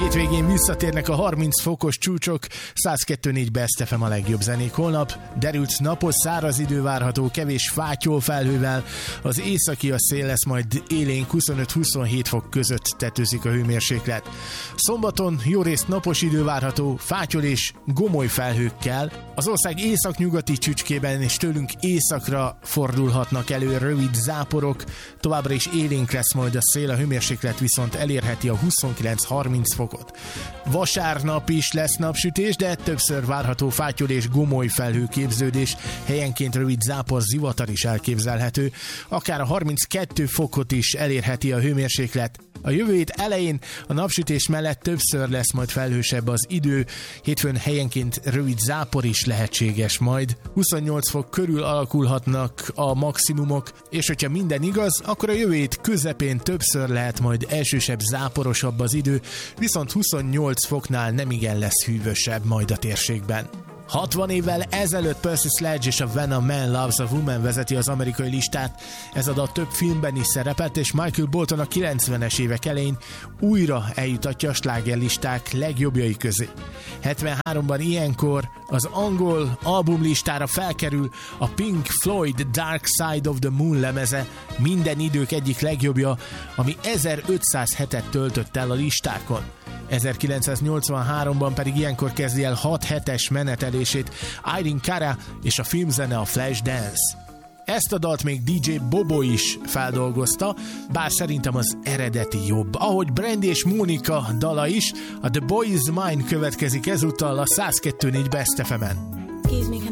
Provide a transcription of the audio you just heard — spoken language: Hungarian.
Hétvégén visszatérnek a 30 fokos csúcsok, 102.4 Best FM a legjobb zenék holnap. Derült napos, száraz idő várható, kevés fátyol felhővel. Az északi a szél lesz, majd élénk 25-27 fok között tetőzik a hőmérséklet. Szombaton jórészt napos idő várható, fátyol és gomoly felhőkkel. Az ország északnyugati csücskében és tőlünk északra fordulhatnak elő rövid záporok. Továbbra is élénk lesz majd a szél, a hőmérséklet viszont elérheti a 29-30 fokot. Vasárnap is lesz napsütés, de többször várható fátyol és gomoly felhőképződés, helyenként rövid zápor, zivatar is elképzelhető, akár a 32 fokot is elérheti a hőmérséklet. A jövő hét elején a napsütés mellett többször lesz majd felhősebb az idő, hétfőn helyenként rövid zápor is lehetséges majd. 28 fok körül alakulhatnak a maximumok, és hogyha minden igaz, akkor a jövő hét közepén többször lehet majd elsősebb, záporosabb az idő, viszont 28 foknál nemigen lesz hűvösebb majd a térségben. 60 évvel ezelőtt Percy Sledge és a When a Man Loves a Woman vezeti az amerikai listát. Ez a dal több filmben is szerepelt, és Michael Bolton a 90-es évek elején újra eljutatja a slágerlisták legjobbjai közé. 73-ban ilyenkor az angol albumlistára felkerül a Pink Floyd Dark Side of the Moon lemeze, minden idők egyik legjobbja, ami 1500 hetet töltött el a listákon. 1983-ban pedig ilyenkor kezdi el 6 hetes menetelését Irene Cara és a filmzene a Flashdance. Ezt a dalt még DJ Bobo is feldolgozta, bár szerintem az eredeti jobb. Ahogy Brandy és Monica dala is, a The Boy Is Mine következik ezúttal a 102.4 Best FM-en.